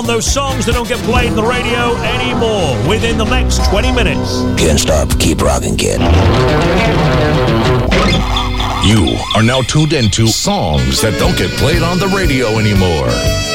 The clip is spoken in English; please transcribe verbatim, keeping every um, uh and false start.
on those songs that don't get played on the radio anymore within the next twenty minutes. Can't stop. Keep rocking, kid. You are now tuned into songs that don't get played on the radio anymore.